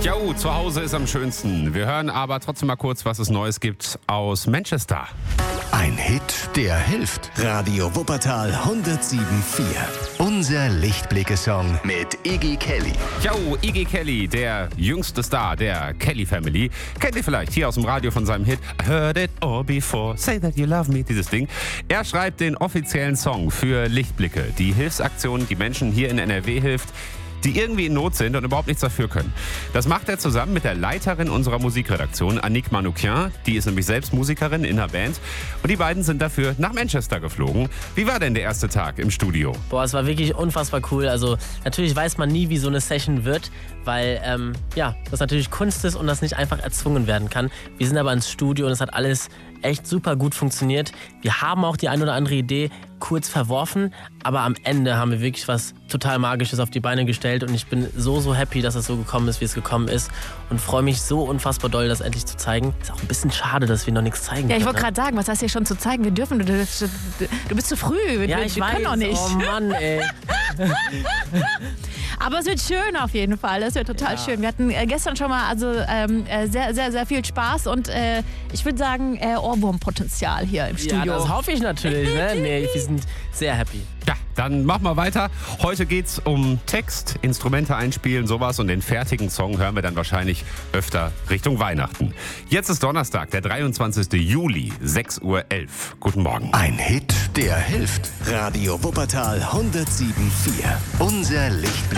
Ja, zu Hause ist am schönsten. Wir hören aber trotzdem mal kurz, was es Neues gibt aus Manchester. Ein Hit, der hilft. Radio Wuppertal 107.4. Unser Lichtblicke-Song mit Iggy Kelly. Ja, Iggy Kelly, der jüngste Star der Kelly Family. Kennt ihr vielleicht hier aus dem Radio von seinem Hit I Heard It All Before, Say That You Love Me, dieses Ding. Er schreibt den offiziellen Song für Lichtblicke, die Hilfsaktion, die Menschen hier in NRW hilft, die irgendwie in Not sind und überhaupt nichts dafür können. Das macht er zusammen mit der Leiterin unserer Musikredaktion, Annick Manoukian. Die ist nämlich selbst Musikerin in der Band. Und die beiden sind dafür nach Manchester geflogen. Wie war denn der erste Tag im Studio? Boah, es war wirklich unfassbar cool. Also natürlich weiß man nie, wie so eine Session wird, weil das natürlich Kunst ist und das nicht einfach erzwungen werden kann. Wir sind aber ins Studio und es hat alles echt super gut funktioniert. Wir haben auch die ein oder andere Idee kurz verworfen, aber am Ende haben wir wirklich was total Magisches auf die Beine gestellt und ich bin so happy, dass es so gekommen ist, wie es gekommen ist und freue mich so unfassbar doll, das endlich zu zeigen. Ist auch ein bisschen schade, dass wir noch nichts zeigen Ja, ich können, wollte gerade sagen, was hast du hier schon zu zeigen? Wir dürfen, du bist zu früh. Ja, wir ich können weiß. noch nicht. Oh Mann, ey. Aber es wird schön auf jeden Fall. Es wird total schön. Wir hatten gestern schon mal sehr viel Spaß und ich würde sagen Ohrwurmpotenzial hier im Studio. Ja, das hoffe ich natürlich. Ne? Nee, wir sind sehr happy. Ja, dann machen wir weiter. Heute geht's um Text, Instrumente einspielen, sowas. Und den fertigen Song hören wir dann wahrscheinlich öfter Richtung Weihnachten. Jetzt ist Donnerstag, der 23. Juli, 6:11 Uhr. Guten Morgen. Ein Hit, der hilft. Radio Wuppertal 107.4. Unser Lichtblick.